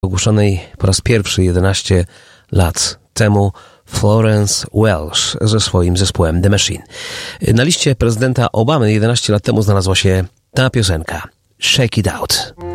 ogłoszonej po raz pierwszy 11 lat temu Florence Welch ze swoim zespołem The Machine. Na liście prezydenta Obamy 11 lat temu znalazła się ta piosenka Shake It Out.